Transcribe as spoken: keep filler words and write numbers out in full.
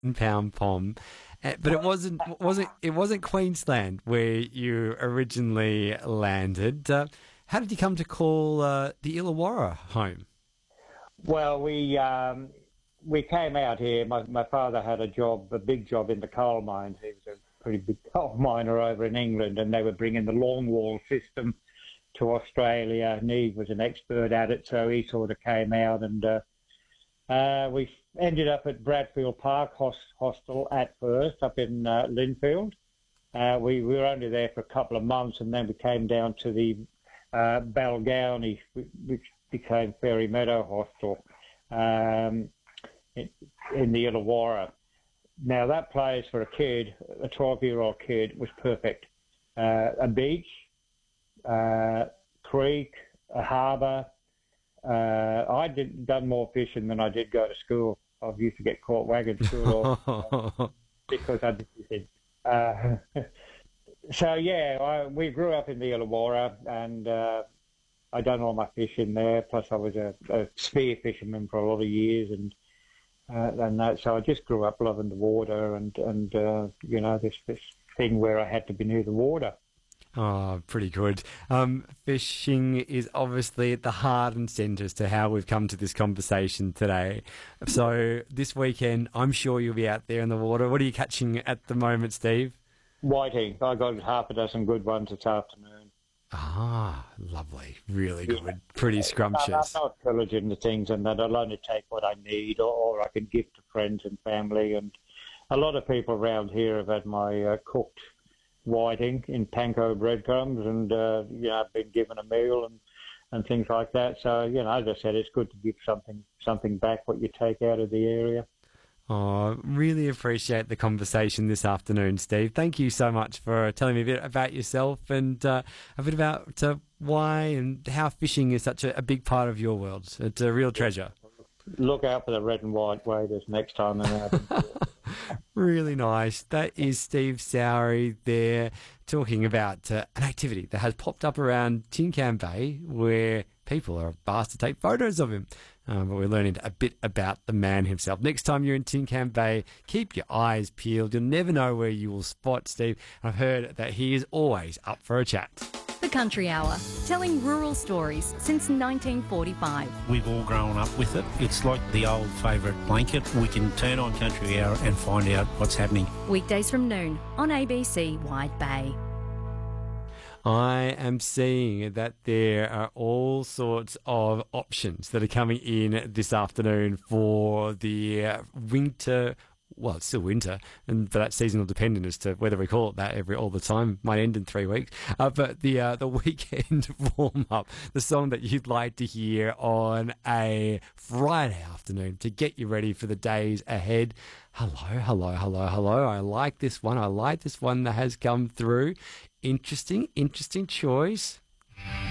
pound pom. Uh, But it wasn't wasn't it wasn't Queensland where you originally landed. Uh, how did you come to call uh, the Illawarra home? Well, we um, we came out here. My my father had a job, a big job in the coal mines. He was a pretty big coal miner over in England, and they were bringing the longwall system to Australia. Neve was an expert at it, so he sort of came out, and uh, uh, we ended up at Bradfield Park Hos- Hostel at first, up in uh, Linfield. Uh, we, we were only there for a couple of months, and then we came down to the uh, Balgownie, which became Fairy Meadow Hostel um, in, in the Illawarra. Now, that place for a kid, a twelve-year-old kid, was perfect. Uh, a beach, uh, creek, a harbour. Uh, I did done more fishing than I did go to school. I used to get caught wagging school all, because I did fishing. Uh, so yeah, I, we grew up in the Illawarra, and uh, I done all my fishing there. Plus, I was a, a spear fisherman for a lot of years, and uh, and that. So I just grew up loving the water, and and uh, you know this this thing where I had to be near the water. Oh, pretty good. Um, fishing is obviously at the heart and centre as to how we've come to this conversation today. So this weekend, I'm sure you'll be out there in the water. What are you catching at the moment, Steve? Whiting. I got half a dozen good ones this afternoon. Ah, lovely. Really good. Yeah. Pretty I'm scrumptious. not pillaging the things, and that I'll only take what I need, or, or I can give to friends and family. And a lot of people around here have had my uh, cooked whiting in panko breadcrumbs, and uh, you know, I've been given a meal and, and things like that. So, you know, as I said, it's good to give something something back what you take out of the area. Oh, really appreciate the conversation this afternoon, Steve. Thank you so much for telling me a bit about yourself and uh, a bit about uh, why and how fishing is such a, a big part of your world. It's a real treasure. Look out for the red and white waders next time they're out. Really nice. That is Steve Sowry there talking about uh, an activity that has popped up around Tin Can Bay where people are asked to take photos of him. Um, but we're learning a bit about the man himself. Next time you're in Tin Can Bay, keep your eyes peeled. You'll never know where you will spot Steve. I've heard that he is always up for a chat. The Country Hour, telling rural stories since nineteen forty-five. We've all grown up with it. It's like the old favourite blanket. We can turn on Country Hour and find out what's happening. Weekdays from noon on A B C Wide Bay. I am seeing that there are all sorts of options that are coming in this afternoon for the uh, winter. Well, it's still winter, and but that's seasonal dependent as to whether we call it that every all the time. Might end in three weeks. Uh, but the uh, the weekend warm up, the song that you'd like to hear on a Friday afternoon to get you ready for the days ahead. Hello, hello, hello, hello. I like this one. I like this one that has come through. Interesting, interesting choice.